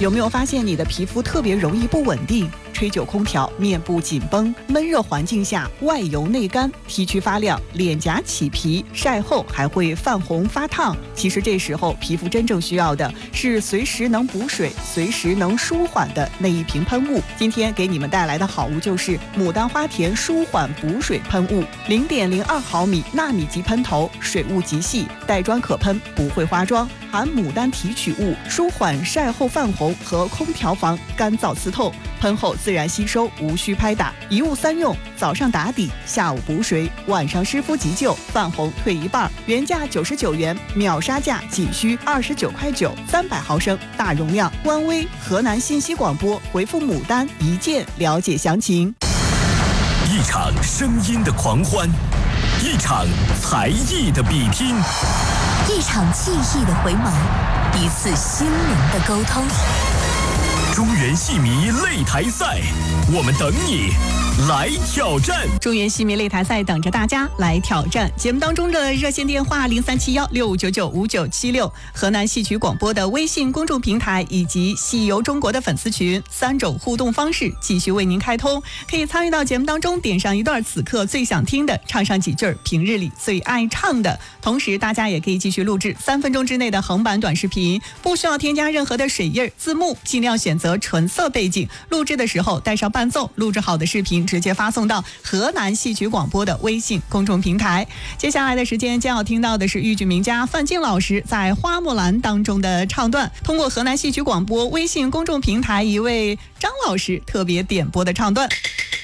有没有发现你的皮肤特别容易不稳定？吹久空调，面部紧绷，闷热环境下外油内干，T 区发亮，脸颊起皮，晒后还会泛红发烫。其实这时候皮肤真正需要的是随时能补水、随时能舒缓的那一瓶喷雾。今天给你们带来的好物就是牡丹花田舒缓补水喷雾，0.02毫米纳米级喷头，水雾极细，带妆可喷，不会花妆，含牡丹提取物，舒缓晒后泛红和空调房干燥刺透，喷后自然吸收，无需拍打，一物三用，早上打底，下午补水，晚上湿敷急救，泛红退一半。原价99元，秒杀价仅需29块9，300毫升大容量。官微河南信息广播回复牡丹一键了解详情。 一场声音的狂欢，一场才艺的比拼， 一场记忆的回眸，一次心灵的沟通。 中原戏迷擂台赛，我们等你来挑战。 中原戏迷擂台赛等着大家来挑战。节目当中的热线电话0371659976，河南戏曲广播的微信公众平台以及戏游中国的粉丝群，3种互动方式继续为您开通，可以参与到节目当中，点上一段此刻最想听的，唱上几句平日里最爱唱的。同时大家也可以继续录制3分钟之内的横版短视频，不需要添加任何的水印字幕，尽量选择纯色背景，录制的时候带上伴奏，录制好的视频直接发送到河南戏曲广播的微信公众平台。接下来的时间将要听到的是豫剧名家范进老师在《花木兰》当中的唱段，通过河南戏曲广播微信公众平台一位张老师特别点播的唱段。